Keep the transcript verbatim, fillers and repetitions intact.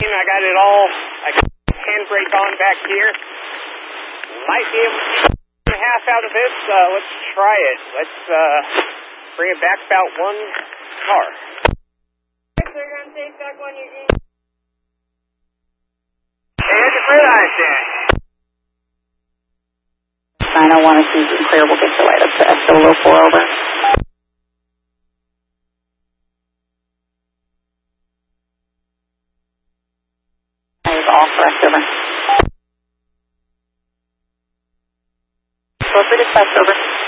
I got it all. I got the handbrake on back here. Might be able to get a half out of this. Uh, let's try it. Let's uh, bring it back about one car. They're going to take back one Eugene. Hey, here's your clear line, Dan. nine oh one is Houston clear. We'll get you right up to Solo four over. That is all correct, over. Appropriate dispatch, over.